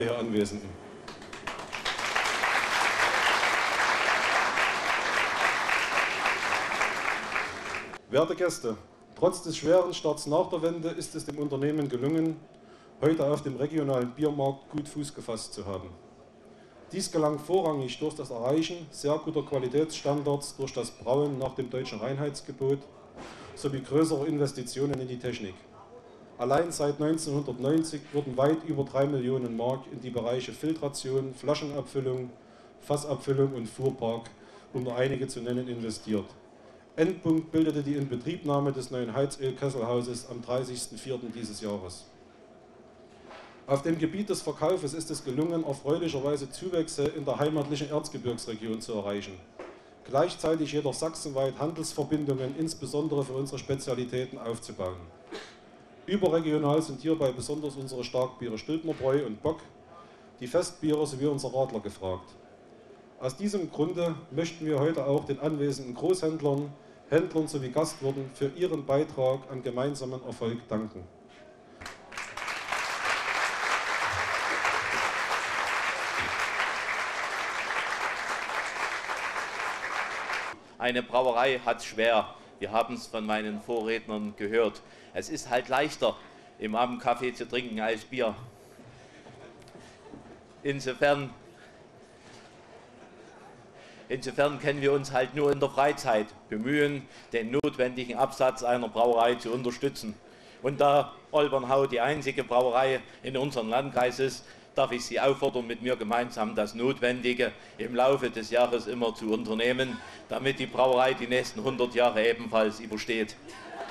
Hier Anwesenden. Werte Gäste, trotz des schweren Starts nach der Wende ist es dem Unternehmen gelungen, heute auf dem regionalen Biermarkt gut Fuß gefasst zu haben. Dies gelang vorrangig durch das Erreichen sehr guter Qualitätsstandards, durch das Brauen nach dem deutschen Reinheitsgebot sowie größere Investitionen in die Technik. Allein seit 1990 wurden weit über 3 Millionen Mark in die Bereiche Filtration, Flaschenabfüllung, Fassabfüllung und Fuhrpark, um nur einige zu nennen, investiert. Endpunkt bildete die Inbetriebnahme des neuen Heizölkesselhauses am 30.04. dieses Jahres. Auf dem Gebiet des Verkaufes ist es gelungen, erfreulicherweise Zuwächse in der heimatlichen Erzgebirgsregion zu erreichen. Gleichzeitig jedoch sachsenweit Handelsverbindungen, insbesondere für unsere Spezialitäten, aufzubauen. Überregional sind hierbei besonders unsere Starkbiere Stülpner Bräu und Bock, die Festbiere sowie unser Radler gefragt. Aus diesem Grunde möchten wir heute auch den anwesenden Großhändlern, Händlern sowie Gastwirten für ihren Beitrag am gemeinsamen Erfolg danken. Eine Brauerei hat es schwer. Wir haben es von meinen Vorrednern gehört. Es ist halt leichter, im Abendkaffee zu trinken als Bier. Insofern können wir uns halt nur in der Freizeit bemühen, den notwendigen Absatz einer Brauerei zu unterstützen. Und da Olbernhau die einzige Brauerei in unserem Landkreis ist, darf ich Sie auffordern, mit mir gemeinsam das Notwendige im Laufe des Jahres immer zu unternehmen, damit die Brauerei die nächsten 100 Jahre ebenfalls übersteht.